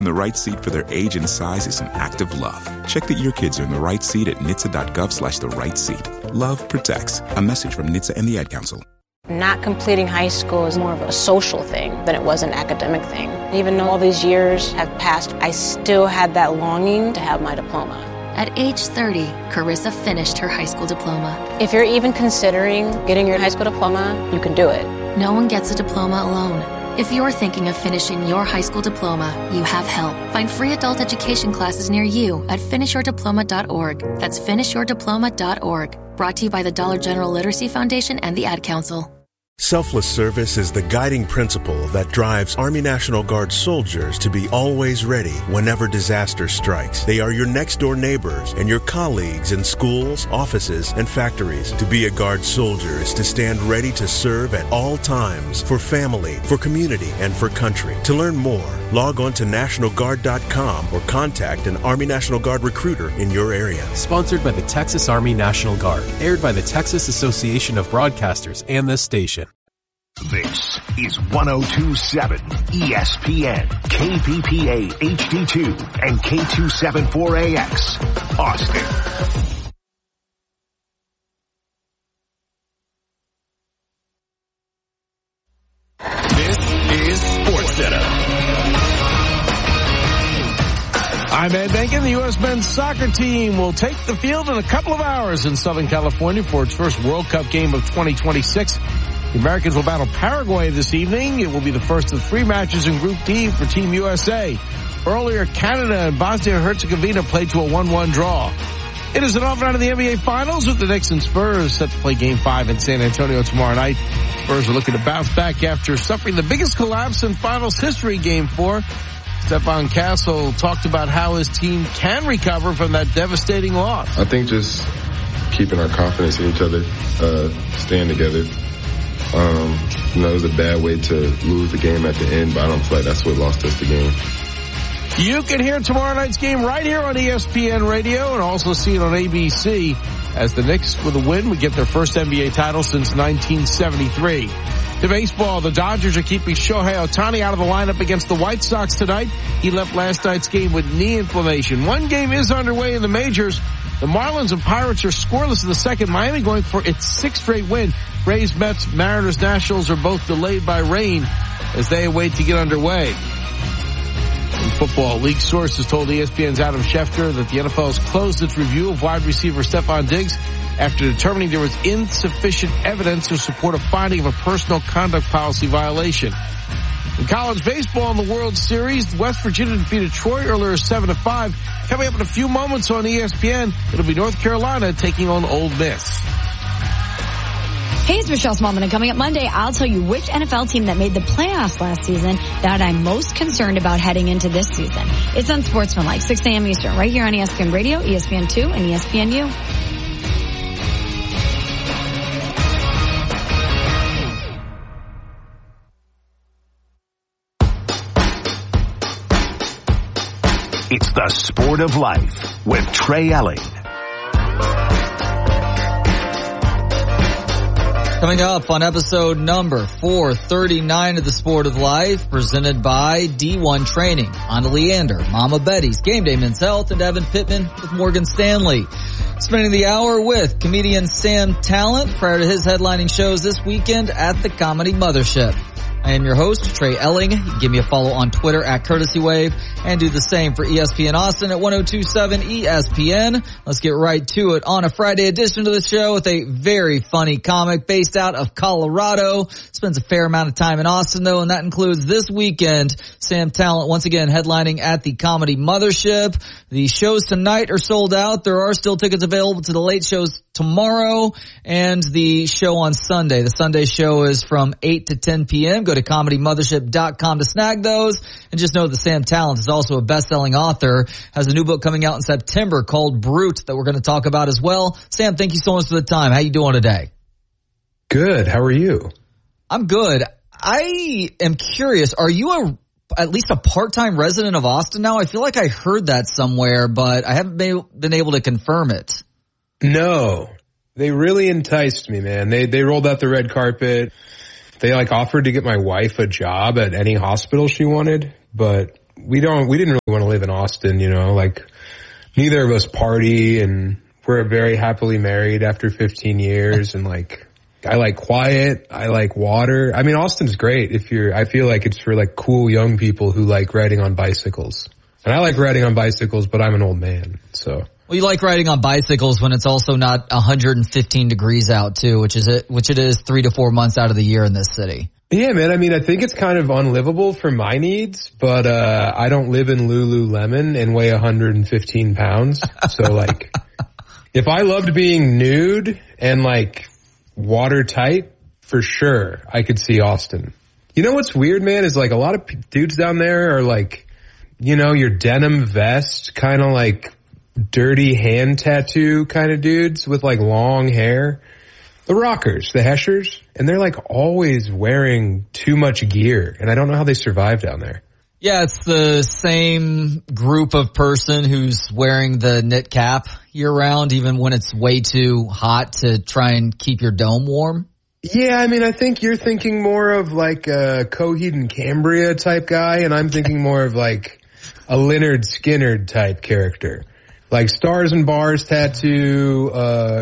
The right seat for their age and size is an act of love. Check that your kids are in the right seat at NHTSA.gov/the right seat. Love protects. A message from NHTSA and the Ad Council. Not completing high school is more of a social thing than it was an academic thing. Even though all these years have passed, I still had that longing to have my diploma. At age 30, Carissa finished her high school diploma. If you're even considering getting your high school diploma, you can do it. No one gets a diploma alone. If you're thinking of finishing your high school diploma, you have help. Find free adult education classes near you at finishyourdiploma.org. That's finishyourdiploma.org. Brought to you by the Dollar General Literacy Foundation and the Ad Council. Selfless service is the guiding principle that drives Army National Guard soldiers to be always ready whenever disaster strikes. They are your next-door neighbors and your colleagues in schools, offices, and factories. To be a Guard soldier is to stand ready to serve at all times for family, for community, and for country. To learn more, log on to NationalGuard.com or contact an Army National Guard recruiter in your area. Sponsored by the Texas Army National Guard. Aired by the Texas Association of Broadcasters and this station. This is 102.7 ESPN, KPPA HD2, and K274AX, Austin. This is SportsCenter. I'm Ed Benkin. The U.S. men's soccer team will take the field in a couple of hours in Southern California for its first World Cup game of 2026. The Americans will battle Paraguay this evening. It will be the first of 3 matches in Group D for Team USA. Earlier, Canada and Bosnia-Herzegovina played to a 1-1 draw. It is an off night of the NBA Finals with the Knicks and Spurs set to play Game 5 in San Antonio tomorrow night. Spurs are looking to bounce back after suffering the biggest collapse in Finals history, Game 4. Stephon Castle talked about how his team can recover from that devastating loss. I think just keeping our confidence in each other, staying together. It was a bad way to lose the game at the end, but I don't feel like that's what lost us the game. You can hear tomorrow night's game right here on ESPN Radio and also see it on ABC as the Knicks, with a win, would get their first NBA title since 1973. To baseball, the Dodgers are keeping Shohei Ohtani out of the lineup against the White Sox tonight. He left last night's game with knee inflammation. One game is underway in the majors. The Marlins and Pirates are scoreless in the second. Miami going for its 6th straight win. Braves, Mets, Mariners, Nationals are both delayed by rain as they await to get underway. In football, league sources told ESPN's Adam Schefter that the NFL has closed its review of wide receiver Stephon Diggs after determining there was insufficient evidence to support a finding of a personal conduct policy violation. In college baseball in the World Series, West Virginia defeated Troy earlier 7-5. Coming up in a few moments on ESPN, it'll be North Carolina taking on Ole Miss. Hey, it's Michelle Smallman, and coming up Monday, I'll tell you which NFL team that made the playoffs last season that I'm most concerned about heading into this season. It's on Sportsmanlike, 6 a.m. Eastern, right here on ESPN Radio, ESPN2, and ESPNU. It's the Sport of Life with Trey Elling. Coming up on episode number 439 of the Sport of Life, presented by D1 Training, Anna Leander, Mama Betty's, Game Day Men's Health, and Evan Pittman with Morgan Stanley. Spending the hour with comedian Sam Tallent prior to his headlining shows this weekend at the Comedy Mothership. I am your host, Trey Elling. You can give me a follow on Twitter at Courtesy Wave and do the same for ESPN Austin at 1027 ESPN. Let's get right to it on a Friday edition of the show with a very funny comic based out of Colorado. Spends a fair amount of time in Austin though, and that includes this weekend. Sam Tallent once again headlining at the Comedy Mothership. The shows tonight are sold out. There are still tickets available to the late shows tomorrow and the show on Sunday. The Sunday show is from 8 to 10 p.m. Go to ComedyMothership.com to snag those. And just know that Sam Tallent is also a best-selling author, has a new book coming out in September called Brute that we're going to talk about as well. Sam, thank you so much for the time. How you doing today? Good. How are you? I'm good. I am curious. Are you at least a part-time resident of Austin now? I feel like I heard that somewhere, but I haven't been able to confirm it. No. They really enticed me, man. They rolled out the red carpet. They offered to get my wife a job at any hospital she wanted, but we didn't really want to live in Austin, you know, like neither of us party, and we're very happily married after 15 years. And like, I like quiet. I like water. I mean, Austin's great I feel like it's for like cool young people who like riding on bicycles. And I like riding on bicycles, but I'm an old man, so. Well, you like riding on bicycles when it's also not 115 degrees out too, which it is 3 to 4 months out of the year in this city. Yeah, man. I mean, I think it's kind of unlivable for my needs, but I don't live in Lululemon and weigh 115 pounds. So like, if I loved being nude and like watertight, for sure, I could see Austin. You know what's weird, man, is like a lot of dudes down there are like, you know, your denim vest, kind of like dirty hand tattoo kind of dudes with like long hair. The rockers, the heshers, and they're like always wearing too much gear, and I don't know how they survive down there. Yeah, it's the same group of person who's wearing the knit cap year round, even when it's way too hot to try and keep your dome warm. Yeah, I mean, I think you're thinking more of like a Coheed and Cambria type guy, and I'm thinking more of like a Lynyrd Skynyrd type character. Like Stars and Bars tattoo,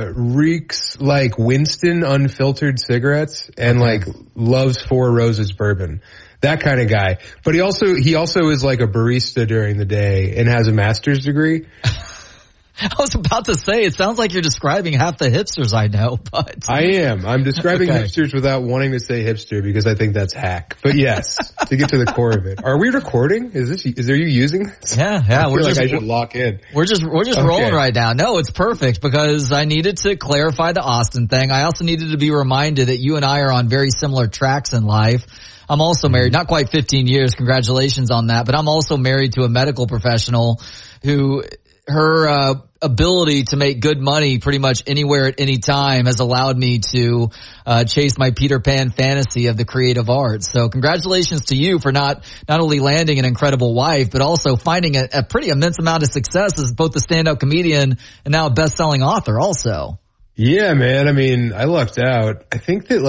reeks like Winston unfiltered cigarettes, and like loves Four Roses bourbon. That kind of guy. But he also is like a barista during the day and has a master's degree. I was about to say, it sounds like you're describing half the hipsters I know, but. I am. I'm describing hipsters without wanting to say hipster because I think that's hack. But yes, to get to the core of it. Are we recording? Are you using this? Yeah. I feel like I should lock in. We're just rolling right now. No, it's perfect because I needed to clarify the Austin thing. I also needed to be reminded that you and I are on very similar tracks in life. I'm also married, not quite 15 years. Congratulations on that. But I'm also married to a medical professional who, her ability to make good money pretty much anywhere at any time has allowed me to chase my Peter Pan fantasy of the creative arts. So congratulations to you for not only landing an incredible wife, but also finding a pretty immense amount of success as both a stand-up comedian and now a best-selling author also. Yeah, man. I mean, I lucked out. I think that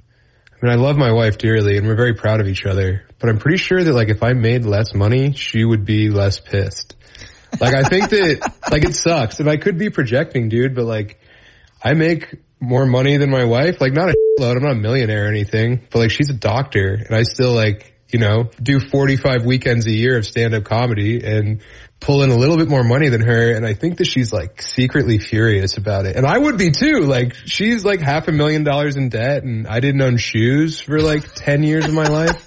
I love my wife dearly and we're very proud of each other, but I'm pretty sure that like if I made less money, she would be less pissed. Like, I think that, like, it sucks. And I could be projecting, dude, but, like, I make more money than my wife. Like, not a load. I'm not a millionaire or anything. But, like, she's a doctor. And I still, like, you know, do 45 weekends a year of stand-up comedy and pull in a little bit more money than her. And I think that she's, like, secretly furious about it. And I would be, too. Like, she's, like, $500,000 in debt. And I didn't own shoes for, like, 10 years of my life.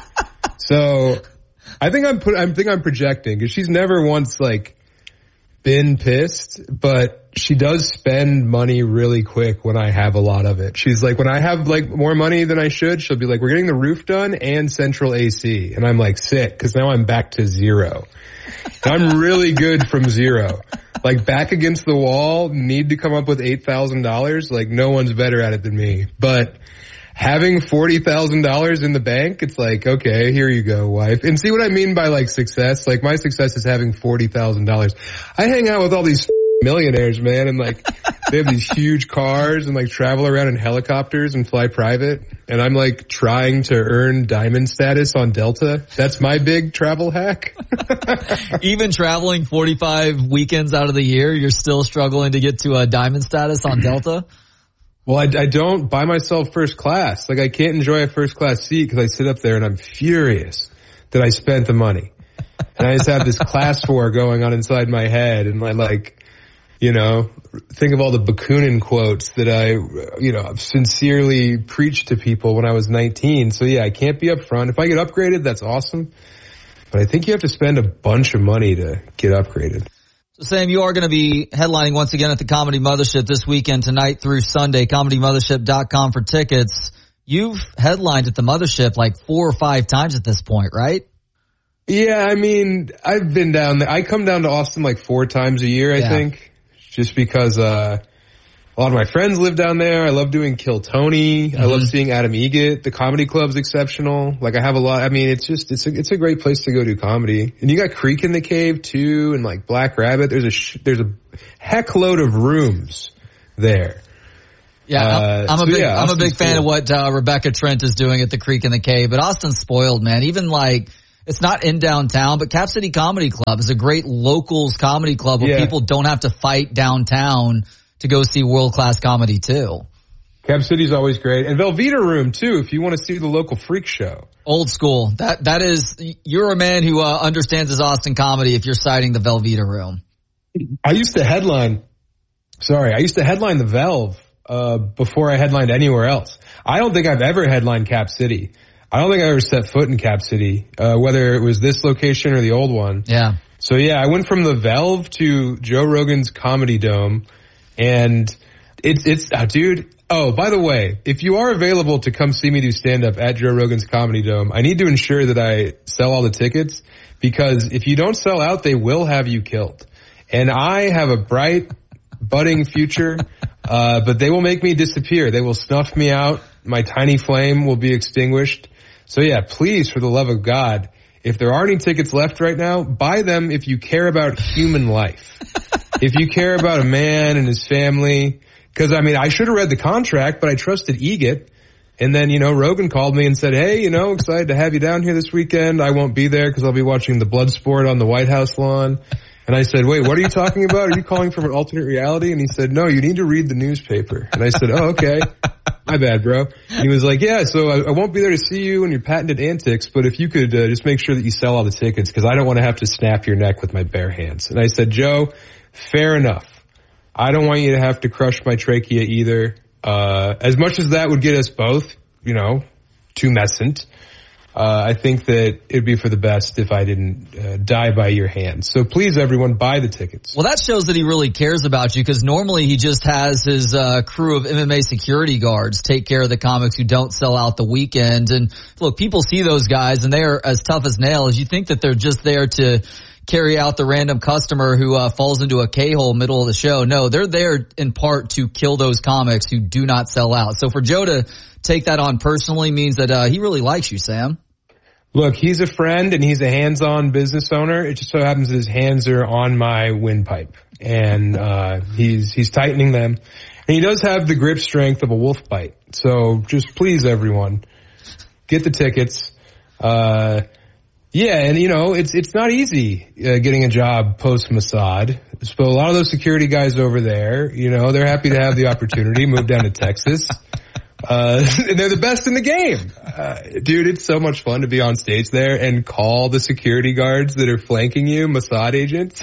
So I think I'm projecting because she's never once like been pissed, but she does spend money really quick when I have a lot of it. She's like, when I have like more money than I should, she'll be like, we're getting the roof done and central AC. And I'm like, sick, because now I'm back to zero. And I'm really good from zero. Like back against the wall, need to come up with $8,000. Like no one's better at it than me. But having $40,000 in the bank, it's like, okay, here you go, wife. And see what I mean by like success? Like my success is having $40,000. I hang out with all these millionaires, man, and like they have these huge cars and like travel around in helicopters and fly private. And I'm like trying to earn diamond status on Delta. That's my big travel hack. Even traveling 45 weekends out of the year, you're still struggling to get to a diamond status on Delta? Well, I don't buy myself first class. Like I can't enjoy a first class seat because I sit up there and I'm furious that I spent the money. And I just have this class war going on inside my head, and I like, you know, think of all the Bakunin quotes that I, you know, sincerely preached to people when I was 19. So yeah, I can't be up front. If I get upgraded, that's awesome. But I think you have to spend a bunch of money to get upgraded. So Sam, you are going to be headlining once again at the Comedy Mothership this weekend, tonight through Sunday, comedymothership.com for tickets. You've headlined at the Mothership like 4 or 5 times at this point, right? Yeah, I mean, I've been down there. I come down to Austin like 4 times a year, I think, just because a lot of my friends live down there. I love doing Kill Tony. Mm-hmm. I love seeing Adam Egget. The comedy club's exceptional. Like I have a lot. I mean, it's just it's a great place to go do comedy. And you got Creek in the Cave too, and like Black Rabbit. There's a heck load of rooms there. Yeah, I'm a big fan of what Rebecca Trent is doing at the Creek in the Cave. But Austin's spoiled, man. Even like It's not in downtown, but Cap City Comedy Club is a great locals comedy club where people don't have to fight downtown to go see world-class comedy too. Cap City's always great. And Velveeta Room too, if you want to see the local freak show. Old school. That is, you're a man who understands his Austin comedy if you're citing the Velveeta Room. I used to headline the Velve before I headlined anywhere else. I don't think I've ever headlined Cap City. I don't think I ever set foot in Cap City, whether it was this location or the old one. Yeah. So yeah, I went from the Velve to Joe Rogan's Comedy Dome, and it's dude. Oh, by the way, if you are available to come see me do stand-up at Joe Rogan's Comedy Dome, I need to ensure that I sell all the tickets, because if you don't sell out, they will have you killed. And I have a bright, budding future, but they will make me disappear. They will snuff me out. My tiny flame will be extinguished. So yeah, please, for the love of God, if there are any tickets left right now, buy them if you care about human life. If you care about a man and his family. Because, I mean, I should have read the contract, but I trusted EGOT. And then, Rogan called me and said, hey, excited to have you down here this weekend. I won't be there because I'll be watching the blood sport on the White House lawn. And I said, wait, what are you talking about? Are you calling from an alternate reality? And he said, no, you need to read the newspaper. And I said, oh, okay. My bad, bro. And he was like, yeah, so I won't be there to see you and your patented antics, but if you could just make sure that you sell all the tickets, because I don't want to have to snap your neck with my bare hands. And I said, Joe, fair enough. I don't want you to have to crush my trachea either. As much as that would get us both, tumescent, I think that it'd be for the best if I didn't die by your hands. So please, everyone, buy the tickets. Well, that shows that he really cares about you, because normally he just has his crew of MMA security guards take care of the comics who don't sell out the weekend. And look, people see those guys and they are as tough as nails. You think that they're just there to carry out the random customer who falls into a K-hole middle of the show. No, they're there in part to kill those comics who do not sell out. So for Joe to take that on personally means that he really likes you, Sam. Look, he's a friend and he's a hands-on business owner. It just so happens that his hands are on my windpipe, and he's tightening them. And he does have the grip strength of a wolf bite. So just please, everyone, get the tickets. Yeah, and it's not easy getting a job post-Mossad. So a lot of those security guys over there, they're happy to have the opportunity, move down to Texas. And they're the best in the game. Dude, it's so much fun to be on stage there and call the security guards that are flanking you Mossad agents.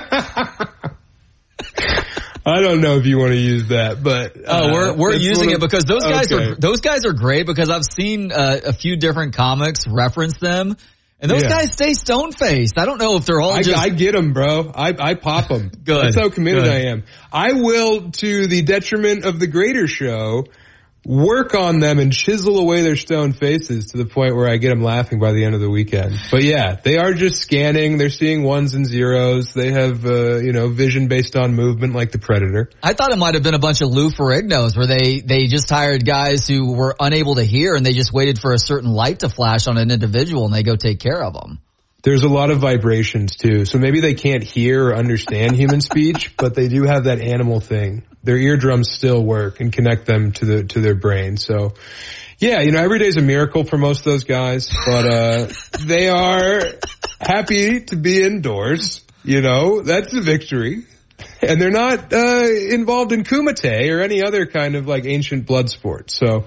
I don't know if you want to use that, but we're using it because those guys are great, because I've seen a few different comics reference them. And those guys stay stone-faced. I don't know if they're all I get them, bro. I pop them. Good. That's how committed I am. I will, to the detriment of the greater show, work on them and chisel away their stone faces to the point where I get them laughing by the end of the weekend. But yeah, they are just scanning. They're seeing ones and zeros. They have, vision based on movement like the Predator. I thought it might have been a bunch of Lou Ferrignos where they just hired guys who were unable to hear and they just waited for a certain light to flash on an individual and they go take care of them. There's a lot of vibrations too. So maybe they can't hear or understand human speech, but they do have that animal thing. Their eardrums still work and connect them to their brain. So yeah, every day's a miracle for most of those guys, but they are happy to be indoors. That's a victory. And they're not involved in kumite or any other kind of like ancient blood sport. So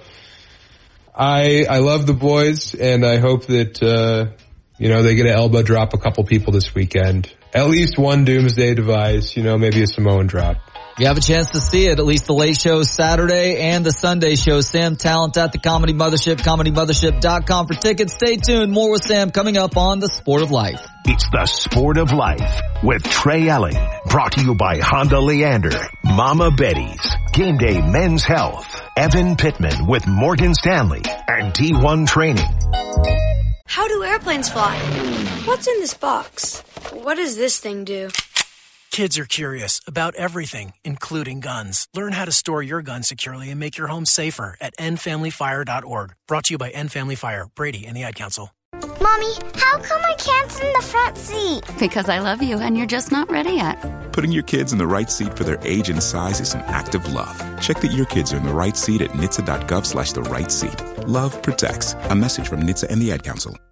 I love the boys, and I hope that they get an elbow drop a couple people this weekend. At least one doomsday device, maybe a Samoan drop. You have a chance to see it, at least the late show Saturday and the Sunday show. Sam Talent at the Comedy Mothership, ComedyMothership.com for tickets. Stay tuned. More with Sam coming up on The Sport of Life. It's The Sport of Life with Trey Elling. Brought to you by Honda Leander, Mama Betty's, Game Day Men's Health, Evan Pittman with Morgan Stanley, and D1 Training. How do airplanes fly? What's in this box? What does this thing do? Kids are curious about everything, including guns. Learn how to store your gun securely and make your home safer at endfamilyfire.org. Brought to you by End Family Fire, Brady, and the Ad Council. Mommy, how come I can't sit in the front seat? Because I love you and you're just not ready yet. Putting your kids in the right seat for their age and size is an act of love. Check that your kids are in the right seat at nhtsa.gov/the right seat. Love protects. A message from NHTSA and the Ad Council.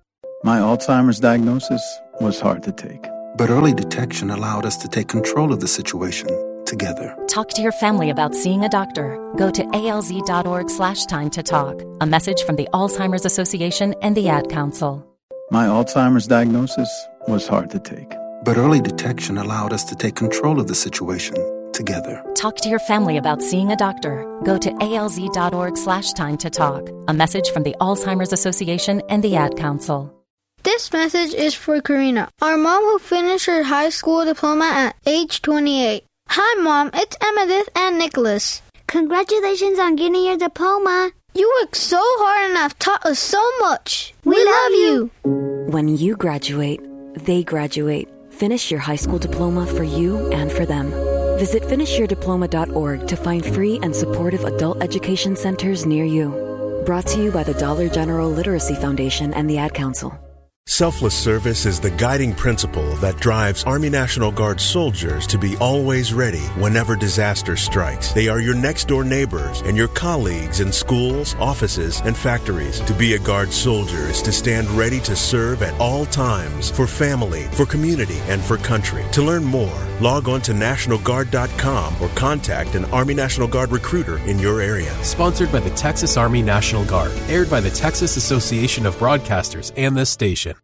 My Alzheimer's diagnosis was hard to take. But early detection allowed us to take control of the situation together. Talk to your family about seeing a doctor. Go to alz.org/time to talk. A message from the Alzheimer's Association and the Ad Council. My Alzheimer's diagnosis was hard to take. But early detection allowed us to take control of the situation together. Talk to your family about seeing a doctor. Go to alz.org/time to talk. A message from the Alzheimer's Association and the Ad Council. This message is for Karina, our mom who finished her high school diploma at age 28. Hi, Mom. It's Emmettith and Nicholas. Congratulations on getting your diploma. You worked so hard and have taught us so much. We love you. When you graduate, they graduate. Finish your high school diploma for you and for them. Visit finishyourdiploma.org to find free and supportive adult education centers near you. Brought to you by the Dollar General Literacy Foundation and the Ad Council. Selfless service is the guiding principle that drives Army National Guard soldiers to be always ready whenever disaster strikes. They are your next-door neighbors and your colleagues in schools, offices, and factories. To be a Guard soldier is to stand ready to serve at all times for family, for community, and for country. To learn more, log on to NationalGuard.com or contact an Army National Guard recruiter in your area. Sponsored by the Texas Army National Guard. Aired by the Texas Association of Broadcasters and this station.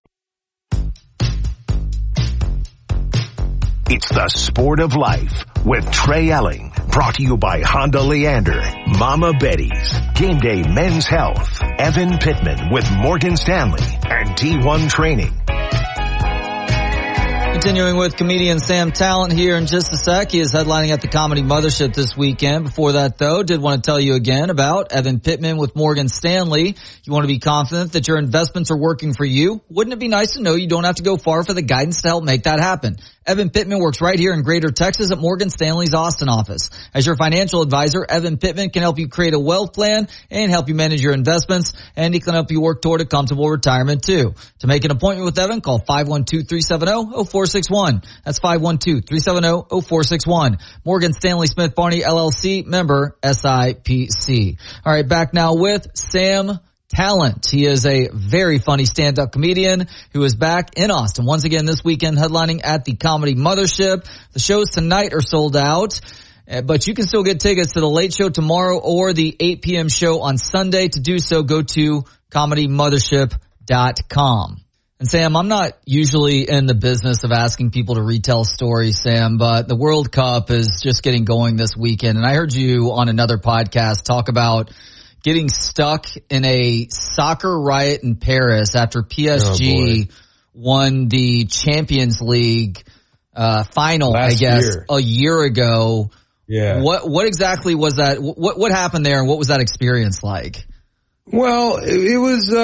It's the Sport of Life with Trey Elling. Brought to you by Honda Leander, Mama Betty's, Game Day Men's Health, Evan Pittman with Morgan Stanley, and D1 Training. Continuing with comedian Sam Tallent here in just a sec. He is headlining at the Comedy Mothership this weekend. Before that, though, did want to tell you again about Evan Pittman with Morgan Stanley. You want to be confident that your investments are working for you? Wouldn't it be nice to know you don't have to go far for the guidance to help make that happen? Evan Pittman works right here in Greater Texas at Morgan Stanley's Austin office. As your financial advisor, Evan Pittman can help you create a wealth plan and help you manage your investments, and he can help you work toward a comfortable retirement too. To make an appointment with Evan, call 512-370-0461. That's 512-370-0461. Morgan Stanley Smith Barney LLC, member SIPC. All right, back now with Sam Tallent. He is a very funny stand-up comedian who is back in Austin once again this weekend, headlining at the Comedy Mothership. The shows tonight are sold out, but you can still get tickets to the late show tomorrow or the 8 p.m. show on Sunday. To do so, go to comedymothership.com. And Sam, I'm not usually in the business of asking people to retell stories, Sam, but the World Cup is just getting going this weekend. And I heard you on another podcast talk about getting stuck in a soccer riot in Paris after PSG won the Champions League final, a year ago. Yeah. What exactly was that? What happened there, and what was that experience like? Well, it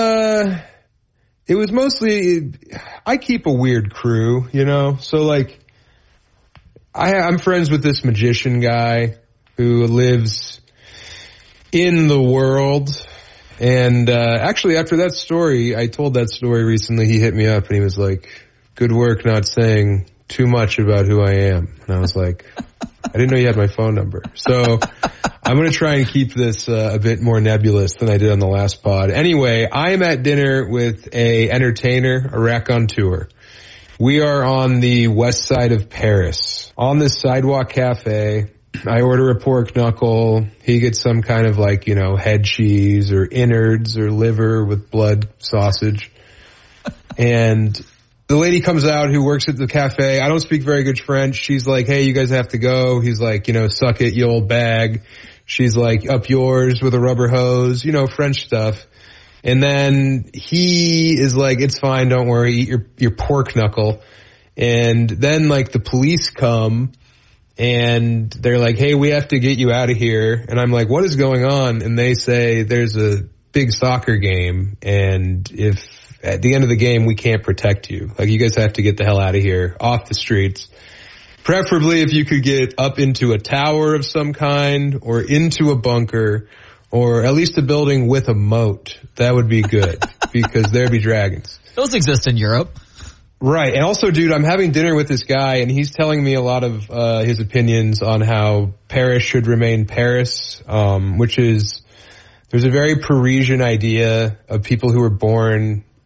was mostly, I keep a weird crew, you know? So like, I'm friends with this magician guy who lives in the world. And actually, after that story, I told that story recently, he hit me up and he was like, good work not saying too much about who I am. And I was like, I didn't know you had my phone number. So I'm going to try and keep this a bit more nebulous than I did on the last pod. Anyway, I am at dinner with a entertainer, a raconteur. We are on the west side of Paris, on this sidewalk cafe. I order a pork knuckle. He gets some kind of like, you know, head cheese or innards or liver with blood sausage. And the lady comes out who works at the cafe. I don't speak very good French. She's like, hey, you guys have to go. He's like, you know, suck it, you old bag. She's like, up yours with a rubber hose, you know, French stuff. And then he is like, it's fine, don't worry, eat your pork knuckle. And then like the police come and they're like, hey, we have to get you out of here. And I'm like, what is going on? And they say there's a big soccer game, and if at the end of the game we can't protect you, like you guys have to get the hell out of here, off the streets. Preferably if you could get up into a tower of some kind or into a bunker or at least a building with a moat. That would be good because there'd be dragons. Those exist in Europe. Right. And also, dude, I'm having dinner with this guy and he's telling me a lot of his opinions on how Paris should remain Paris, which is, there's a very Parisian idea of people who were born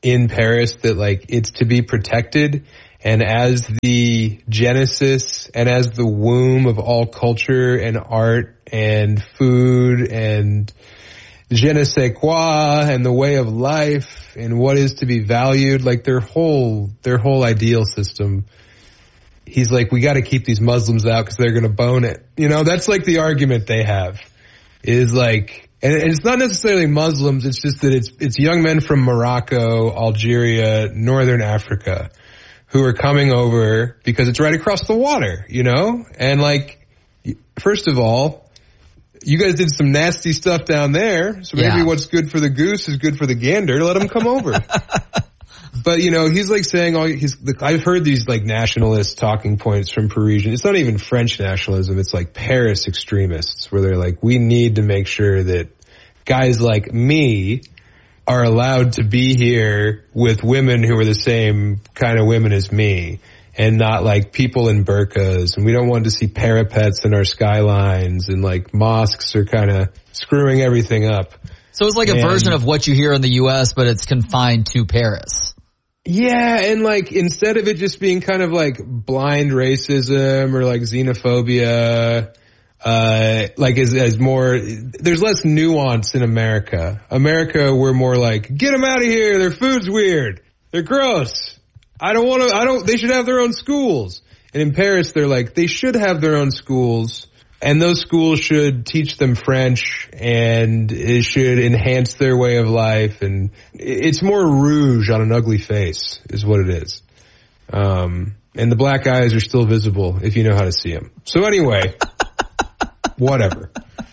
in Paris that like it's to be protected, and as the genesis and as the womb of all culture and art and food and je ne sais quoi and the way of life and what is to be valued, like their whole ideal system. He's like, we got to keep these Muslims out because they're going to bone it. You know, that's like the argument they have is like, and it's not necessarily Muslims. It's just that it's young men from Morocco, Algeria, Northern Africa who are coming over because it's right across the water, you know? And like, first of all, you guys did some nasty stuff down there. So maybe what's good for the goose is good for the gander. Let them come over. But, you know, he's like saying I've heard these like nationalist talking points from Parisian. It's not even French nationalism. It's like Paris extremists where they're like, we need to make sure that guys like me are allowed to be here with women who are the same kind of women as me and not like people in burqas. And we don't want to see parapets in our skylines, and like mosques are kind of screwing everything up. So it's like a version of what you hear in the U.S., but it's confined to Paris. Yeah, and like instead of it just being kind of like blind racism or like xenophobia, like as more, there's less nuance in America. We're more like, get them out of here, their food's weird, they're gross, they should have their own schools. And in Paris, they're like, they should have their own schools, and those schools should teach them French, and it should enhance their way of life, and it's more rouge on an ugly face is what it is. And the black eyes are still visible if you know how to see them. So anyway, whatever.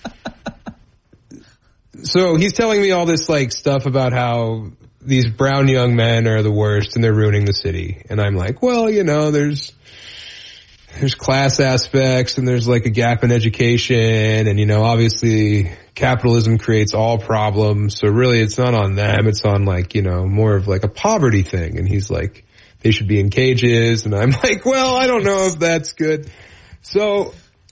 So he's telling me all this like stuff about how these brown young men are the worst and they're ruining the city. And I'm like, well, you know, there's class aspects and there's like a gap in education, and, you know, obviously capitalism creates all problems. So really it's not on them. It's on like, you know, more of like a poverty thing. And he's like, they should be in cages. And I'm like, well, I don't know if that's good. So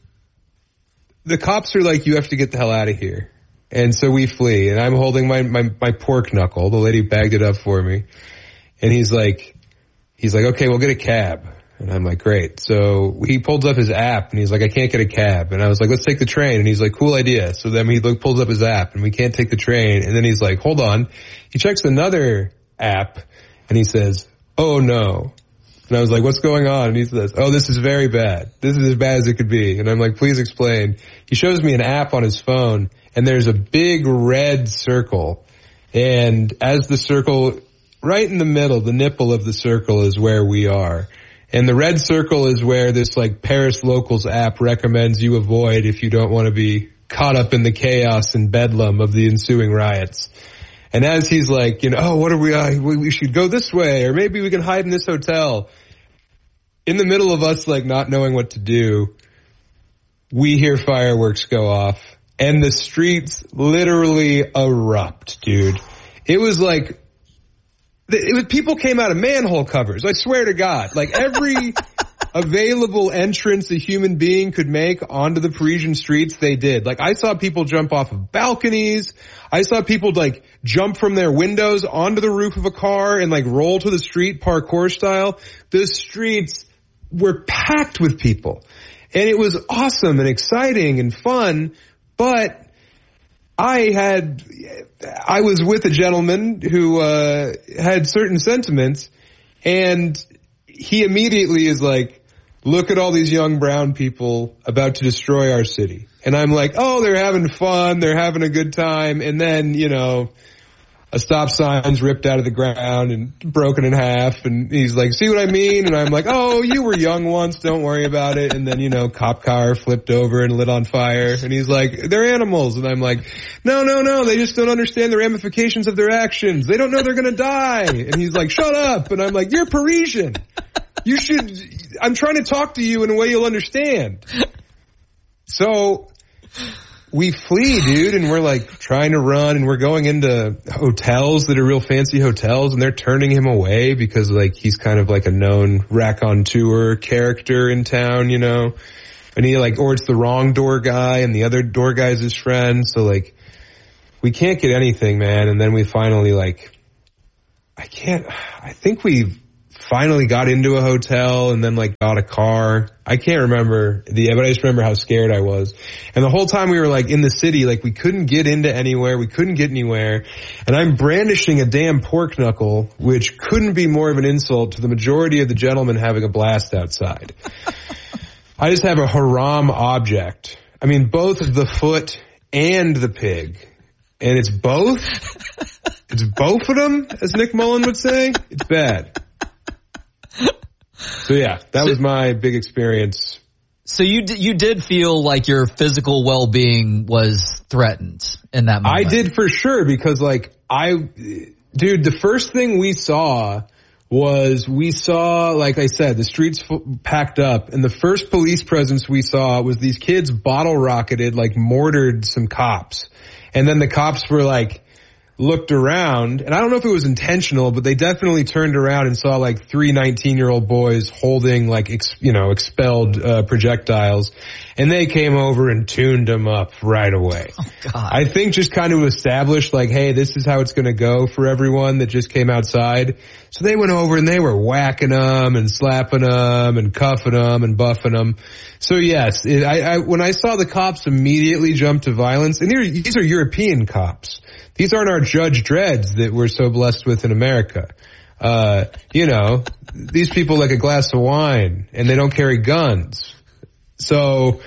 the cops are like, you have to get the hell out of here. And so we flee, and I'm holding my pork knuckle. The lady bagged it up for me. And he's like, okay, we'll get a cab. And I'm like, great. So he pulls up his app and he's like, I can't get a cab. And I was like, let's take the train. And he's like, cool idea. So then he pulls up his app and we can't take the train. And then he's like, hold on. He checks another app and he says, oh no. And I was like, what's going on? And he says, oh, this is very bad. This is as bad as it could be. And I'm like, please explain. He shows me an app on his phone and there's a big red circle. And as the circle, right in the middle, the nipple of the circle is where we are. And the red circle is where this like Paris Locals app recommends you avoid if you don't want to be caught up in the chaos and bedlam of the ensuing riots. And as he's like, you know, oh, what are we should go this way, or maybe we can hide in this hotel. In the middle of us like not knowing what to do, we hear fireworks go off and the streets literally erupt, dude. It was like, people came out of manhole covers. I swear to God. Like every available entrance a human being could make onto the Parisian streets, they did. Like I saw people jump off of balconies. I saw people like jump from their windows onto the roof of a car and like roll to the street parkour style. The streets were packed with people. And it was awesome and exciting and fun, but I was with a gentleman who had certain sentiments, and he immediately is like, look at all these young brown people about to destroy our city. And I'm like, oh, they're having fun, they're having a good time. And then, you know, a stop sign's ripped out of the ground and broken in half. And he's like, see what I mean? And I'm like, oh, you were young once, don't worry about it. And then, you know, cop car flipped over and lit on fire. And he's like, they're animals. And I'm like, no, they just don't understand the ramifications of their actions. They don't know they're going to die. And he's like, shut up. And I'm like, you're Parisian. I'm trying to talk to you in a way you'll understand. So we flee, dude, and we're like trying to run, and we're going into hotels that are real fancy hotels, and they're turning him away because like he's kind of like a known raconteur character in town, you know, and he like, or it's the wrong door guy and the other door guy's his friend. So like we can't get anything, man. And then we finally like I think we finally got into a hotel and then like got a car. I can't remember but I just remember how scared I was. And the whole time we were like in the city, like we couldn't get into anywhere. We couldn't get anywhere. And I'm brandishing a damn pork knuckle, which couldn't be more of an insult to the majority of the gentlemen having a blast outside. I just have a haram object. I mean, both the foot and the pig. And it's both. It's both of them, as Nick Mullen would say. It's bad. So yeah, that was my big experience. So you did feel like your physical well-being was threatened in that moment. I did for sure because like the first thing we saw, like I said, the streets packed up, and the first police presence we saw was these kids bottle rocketed, like mortared some cops. And then the cops were like, looked around, and I don't know if it was intentional, but they definitely turned around and saw like 3 19-year-old boys holding like, expelled projectiles, and they came over and tuned them up right away. Oh, God. I think just kind of established like, hey, this is how it's going to go for everyone that just came outside. So they went over and they were whacking them and slapping them and cuffing them and buffing them. So yes, when I saw the cops immediately jump to violence, and these are European cops. These aren't our Judge Dreads that we're so blessed with in America. These people like a glass of wine and they don't carry guns. So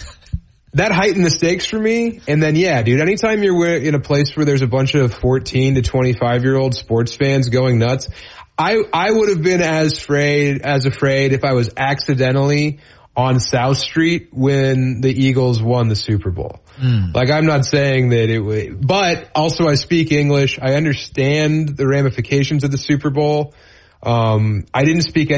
that heightened the stakes for me. And then, yeah, dude, anytime you're in a place where there's a bunch of 14 to 25-year-old sports fans going nuts, I would have been as afraid if I was accidentally on South Street when the Eagles won the Super Bowl. Like, I'm not saying that it would, but also I speak English. I understand the ramifications of the Super Bowl. I didn't speak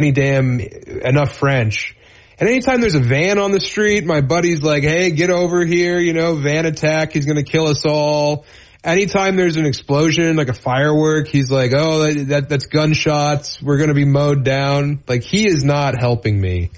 enough French. And anytime there's a van on the street, my buddy's like, hey, get over here, van attack, he's gonna kill us all. Anytime there's an explosion, like a firework, he's like, oh, that's gunshots, we're gonna be mowed down. Like, he is not helping me.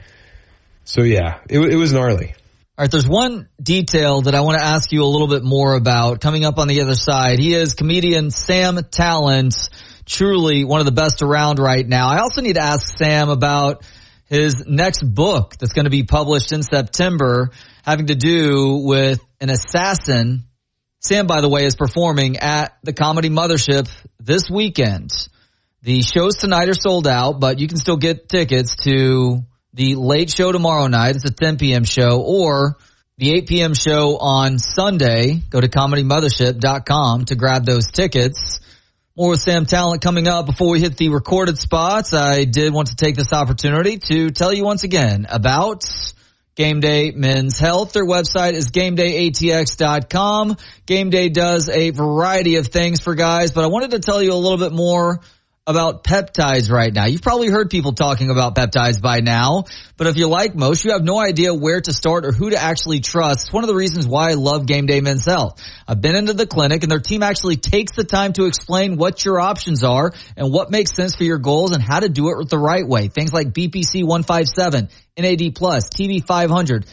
So yeah, it was gnarly. All right, there's one detail that I want to ask you a little bit more about coming up on the other side. He is comedian Sam Tallent, truly one of the best around right now. I also need to ask Sam about his next book that's going to be published in September, having to do with an assassin. Sam, by the way, is performing at the Comedy Mothership this weekend. The shows tonight are sold out, but you can still get tickets to the late show tomorrow night. It's a 10 p.m. show, or the 8 p.m. show on Sunday. Go to ComedyMothership.com to grab those tickets. More with Sam Tallent coming up. Before we hit the recorded spots, I did want to take this opportunity to tell you once again about Game Day Men's Health. Their website is GameDayATX.com. Game Day does a variety of things for guys, but I wanted to tell you a little bit more about peptides right now. You've probably heard people talking about peptides by now, but if you're like most, you have no idea where to start or who to actually trust. It's one of the reasons why I love Game Day Men's Health. I've been into the clinic, and their team actually takes the time to explain what your options are and what makes sense for your goals and how to do it the right way. Things like BPC 157, NAD+, TV 500,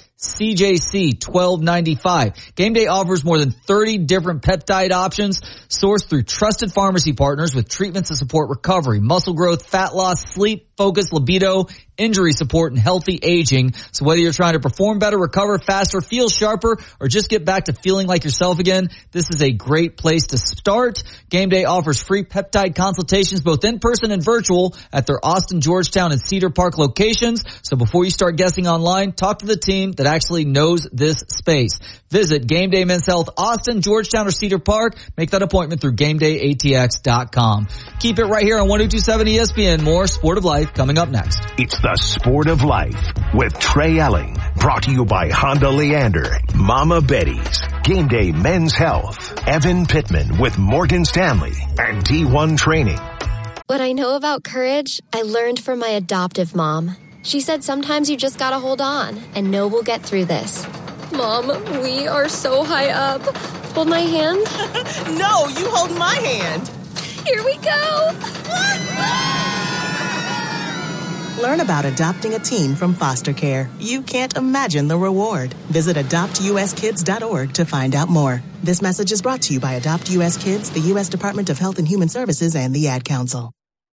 CJC 1295. Game Day offers more than 30 different peptide options sourced through trusted pharmacy partners with treatments to support recovery, muscle growth, fat loss, sleep, focus, libido, injury support, and healthy aging. So whether you're trying to perform better, recover faster, feel sharper, or just get back to feeling like yourself again, this is a great place to start. Game Day offers free peptide consultations, both in person and virtual, at their Austin, Georgetown, and Cedar Park locations. So before you start guessing online, talk to the team that actually knows this space. Visit Game Day Men's Health, Austin, Georgetown, or Cedar Park. Make that appointment through GameDayATX.com. Keep it right here on 102.7 ESPN. More Sport of Life coming up next. It's the Sport of Life with Trey Elling. Brought to you by Honda Leander, Mama Betty's, Game Day Men's Health, Evan Pittman with Morgan Stanley, and D1 Training. What I know about courage, I learned from my adoptive mom. She said sometimes you just gotta hold on and know we'll get through this. Mom, we are so high up. Hold my hand. No, you hold my hand. Here we go. Learn about adopting a teen from foster care. You can't imagine the reward. Visit adoptuskids.org to find out more. This message is brought to you by Adopt U.S. Kids, the U.S. Department of Health and Human Services, and the Ad Council.